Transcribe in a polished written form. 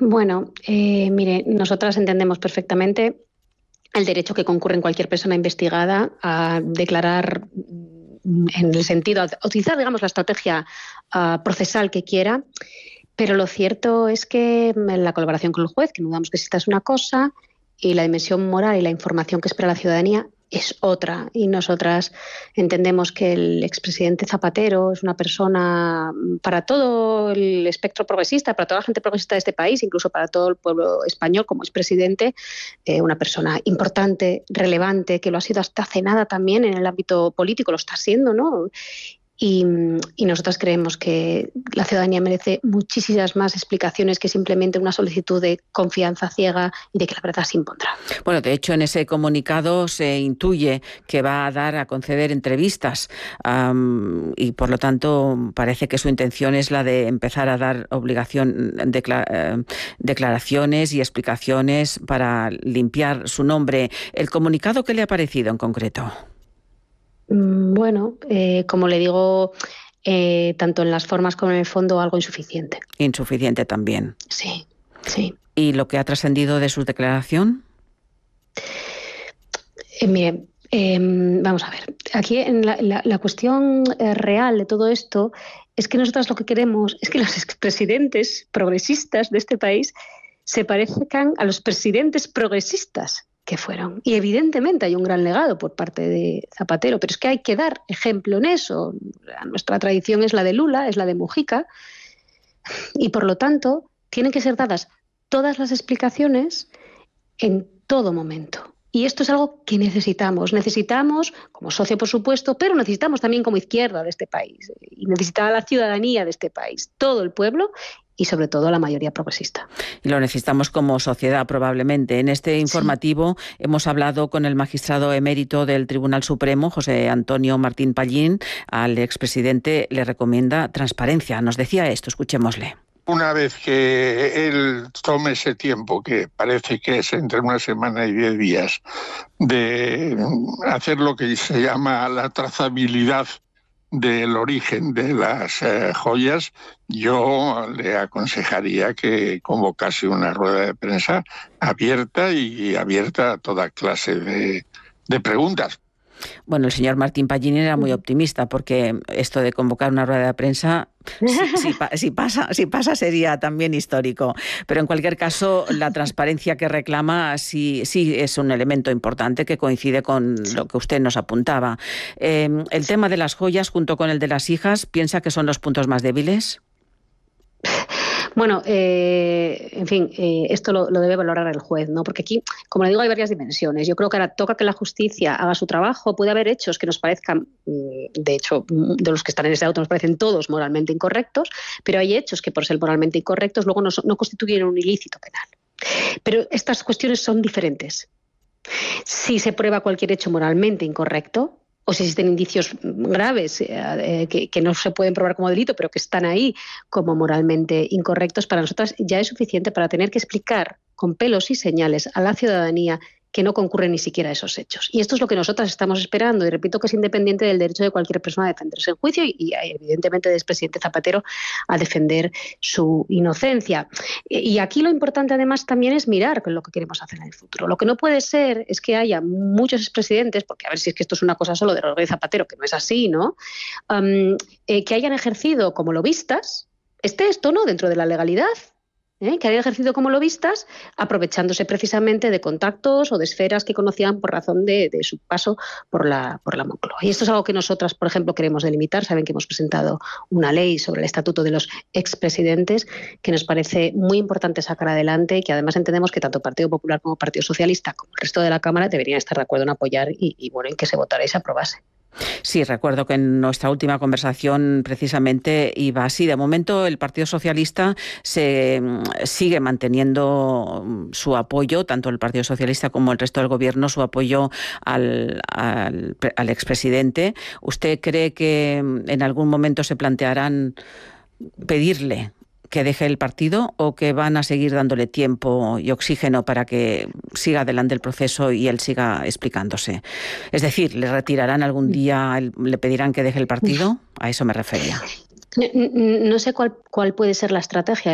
Bueno, mire, nosotras entendemos perfectamente el derecho que concurre en cualquier persona investigada a declarar en el sentido, a utilizar, digamos, la estrategia procesal que quiera, pero lo cierto es que en la colaboración con el juez, que no dudamos que esta es una cosa, y la dimensión moral y la información que espera la ciudadanía es otra. Y nosotras entendemos que el expresidente Zapatero es una persona para todo el espectro progresista, para toda la gente progresista de este país, incluso para todo el pueblo español como expresidente, una persona importante, relevante, que lo ha sido hasta hace nada también en el ámbito político, lo está siendo, ¿no? Y nosotras creemos que la ciudadanía merece muchísimas más explicaciones que simplemente una solicitud de confianza ciega y de que la verdad se impondrá. Bueno, de hecho, en ese comunicado se intuye que va a conceder entrevistas y, por lo tanto, parece que su intención es la de empezar a dar declaraciones y explicaciones para limpiar su nombre. ¿El comunicado qué le ha parecido en concreto? Bueno, como le digo, tanto en las formas como en el fondo, algo insuficiente. Insuficiente también. Sí, sí. ¿Y lo que ha trascendido de su declaración? Mire, vamos a ver. Aquí la cuestión real de todo esto es que nosotros lo que queremos es que los expresidentes progresistas de este país se parezcan a los presidentes progresistas que fueron. Y evidentemente hay un gran legado por parte de Zapatero, pero es que hay que dar ejemplo en eso. Nuestra tradición es la de Lula, es la de Mujica, y por lo tanto tienen que ser dadas todas las explicaciones en todo momento. Y esto es algo que necesitamos como socio, por supuesto, pero necesitamos también como izquierda de este país, y necesita la ciudadanía de este país, todo el pueblo, y sobre todo la mayoría progresista. Y lo necesitamos como sociedad, probablemente. En este informativo hemos hablado con el magistrado emérito del Tribunal Supremo, José Antonio Martín Pallín. Al expresidente le recomienda transparencia. Nos decía esto, escuchémosle. Una vez que él tome ese tiempo, que parece que es entre una semana y 10 días, de hacer lo que se llama la trazabilidad del origen de las joyas, yo le aconsejaría que convocase una rueda de prensa abierta a toda clase de preguntas. Bueno, el señor Martín Pallín era muy optimista, porque esto de convocar una rueda de prensa, si pasa sería también histórico. Pero en cualquier caso, la transparencia que reclama sí es un elemento importante que coincide con lo que usted nos apuntaba. ¿El tema de las joyas junto con el de las hijas piensa que son los puntos más débiles? Bueno, en fin, esto lo debe valorar el juez, ¿no? Porque aquí, como le digo, hay varias dimensiones. Yo creo que ahora toca que la justicia haga su trabajo. Puede haber hechos que nos parezcan, de hecho, de los que están en ese auto nos parecen todos moralmente incorrectos, pero hay hechos que, por ser moralmente incorrectos, luego no constituyen un ilícito penal. Pero estas cuestiones son diferentes. Si se prueba cualquier hecho moralmente incorrecto, o si existen indicios graves que no se pueden probar como delito, pero que están ahí como moralmente incorrectos, para nosotras ya es suficiente para tener que explicar con pelos y señales a la ciudadanía que no concurren ni siquiera esos hechos. Y esto es lo que nosotras estamos esperando, y repito que es independiente del derecho de cualquier persona a defenderse en juicio y evidentemente del expresidente Zapatero a defender su inocencia. Y aquí lo importante además también es mirar con lo que queremos hacer en el futuro. Lo que no puede ser es que haya muchos expresidentes, porque a ver si es que esto es una cosa solo de Rodríguez Zapatero, que no es así, ¿no? Que hayan ejercido como lobistas, esto no dentro de la legalidad, que hayan ejercido como lobistas, aprovechándose precisamente de contactos o de esferas que conocían por razón de su paso por la Moncloa. Y esto es algo que nosotras, por ejemplo, queremos delimitar. Saben que hemos presentado una ley sobre el estatuto de los expresidentes que nos parece muy importante sacar adelante y que además entendemos que tanto Partido Popular como Partido Socialista como el resto de la Cámara deberían estar de acuerdo en apoyar y bueno, en que se votara y se aprobase. Sí, recuerdo que en nuestra última conversación precisamente iba así. De momento el Partido Socialista se sigue manteniendo su apoyo, tanto el Partido Socialista como el resto del Gobierno, su apoyo al expresidente. ¿Usted cree que en algún momento se plantearán pedirle que deje el partido o que van a seguir dándole tiempo y oxígeno para que siga adelante el proceso y él siga explicándose? Es decir, ¿le retirarán algún día, le pedirán que deje el partido? A eso me refería. No sé cuál puede ser la estrategia.